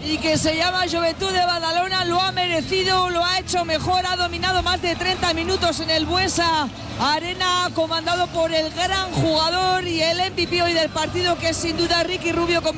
y que se llama Joventut de Badalona, lo ha merecido, lo ha hecho mejor, ha dominado más de 30 minutos en el Buesa Arena, comandado por el gran jugador y el MVP hoy del partido, que es sin duda Ricky Rubio.